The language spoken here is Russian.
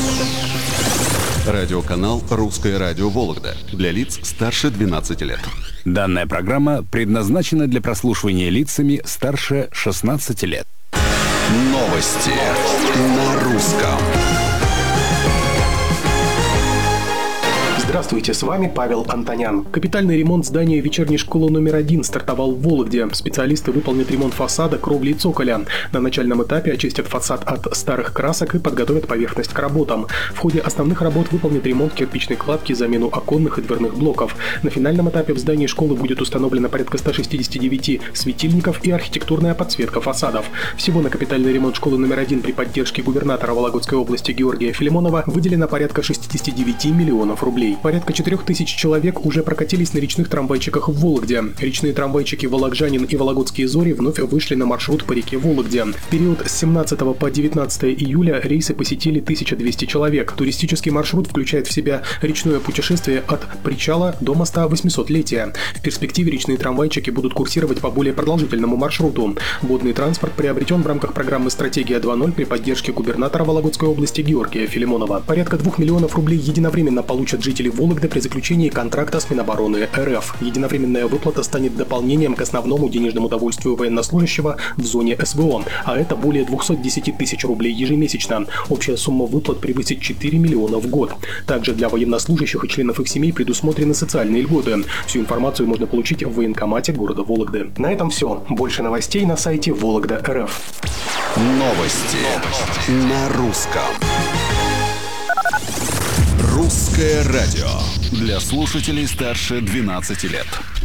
Радиоканал «Русское радио Вологда» для лиц старше 12 лет. Данная программа предназначена для прослушивания лицами старше 16 лет. Новости на русском. Здравствуйте, с вами Павел Антонян. Капитальный ремонт здания вечерней школы номер 1 стартовал в Вологде. Специалисты выполнят ремонт фасада, кровли и цоколя. На начальном этапе очистят фасад от старых красок и подготовят поверхность к работам. В ходе основных работ выполнят ремонт кирпичной кладки, замену оконных и дверных блоков. На финальном этапе в здании школы будет установлено порядка 169 светильников и архитектурная подсветка фасадов. Всего на капитальный ремонт школы номер 1 при поддержке губернатора Вологодской области Георгия Филимонова выделено порядка 69 миллионов рублей. Порядка 4000 человек уже прокатились на речных трамвайчиках в Вологде. Речные трамвайчики «Вологжанин» и «Вологодские зори» вновь вышли на маршрут по реке Вологде. В период с 17 по 19 июля рейсы посетили 1200 человек. Туристический маршрут включает в себя речное путешествие от причала до моста 800-летия. В перспективе речные трамвайчики будут курсировать по более продолжительному маршруту. Водный транспорт приобретен в рамках программы «Стратегия 2.0» при поддержке губернатора Вологодской области Георгия Филимонова. Порядка 2 миллионов рублей единовременно получат жители Вологды при заключении контракта с Минобороны РФ. Единовременная выплата станет дополнением к основному денежному довольствию военнослужащего в зоне СВО, а это более 210 тысяч рублей ежемесячно. Общая сумма выплат превысит 4 миллиона в год. Также для военнослужащих и членов их семей предусмотрены социальные льготы. Всю информацию можно получить в военкомате города Вологды. На этом все. Больше новостей на сайте Вологда.рф. Новости на русском. «Русское радио» для слушателей старше 12 лет.